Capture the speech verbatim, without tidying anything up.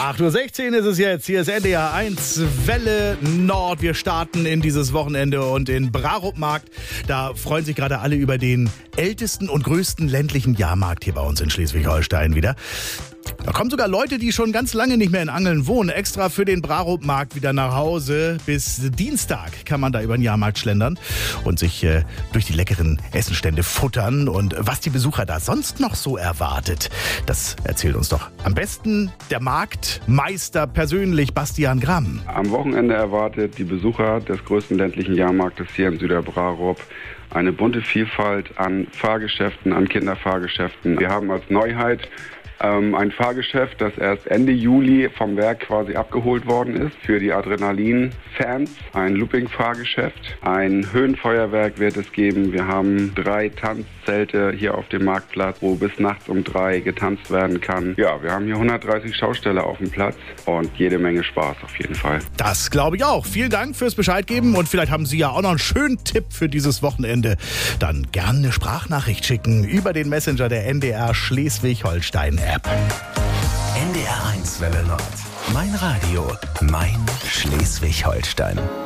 acht Uhr sechzehn ist es jetzt. Hier ist N D R eins Welle Nord. Wir starten in dieses Wochenende und in Brarupmarkt. Da freuen sich gerade alle über den ältesten und größten ländlichen Jahrmarkt hier bei uns in Schleswig-Holstein wieder. Da kommen sogar Leute, die schon ganz lange nicht mehr in Angeln wohnen, extra für den Brarupmarkt wieder nach Hause. Bis Dienstag kann man da über den Jahrmarkt schlendern und sich äh, durch die leckeren Essenstände futtern. Und was die Besucher da sonst noch so erwartet, das erzählt uns doch am besten der Marktmeister persönlich, Bastian Gramm. Am Wochenende erwartet die Besucher des größten ländlichen Jahrmarktes hier in Süderbrarup eine bunte Vielfalt an Fahrgeschäften, an Kinderfahrgeschäften. Wir haben als Neuheit Ähm, ein Fahrgeschäft, das erst Ende Juli vom Werk quasi abgeholt worden ist für die Adrenalin-Fans. Ein Looping-Fahrgeschäft, ein Höhenfeuerwerk wird es geben. Wir haben drei Tanzzelte hier auf dem Marktplatz, wo bis nachts um drei getanzt werden kann. Ja, wir haben hier hundertdreißig Schausteller auf dem Platz und jede Menge Spaß auf jeden Fall. Das glaube ich auch. Vielen Dank fürs Bescheid geben und vielleicht haben Sie ja auch noch einen schönen Tipp für dieses Wochenende. Dann gerne eine Sprachnachricht schicken über den Messenger der N D R Schleswig-Holstein App. N D R eins Welle Nord. Mein Radio, mein Schleswig-Holstein.